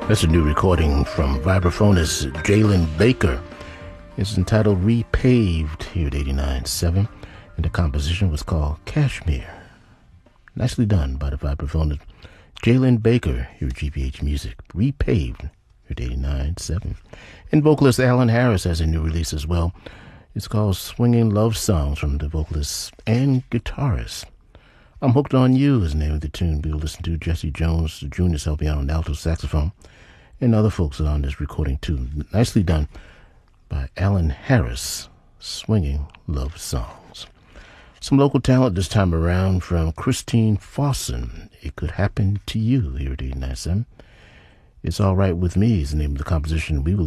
That's a new recording from vibraphonist Jalen Baker. It's entitled Repaved here at 89.7, and the composition was called Kashmir. Nicely done by the vibraphonist Jalen Baker here at GBH Music. Repaved here at 89.7. And vocalist Alan Harris has a new release as well. It's called Swinging Love Songs from the vocalist and guitarist. I'm Hooked on You is the name of the tune. We'll listen to Jesse Jones Jr. helping out on alto saxophone, and other folks are on this recording too. Nicely done by Alan Harris, Swinging Love Songs. Some local talent this time around from Christine Fawson. It Could Happen to You here at 89.7. It's All Right With Me is the name of the composition. We will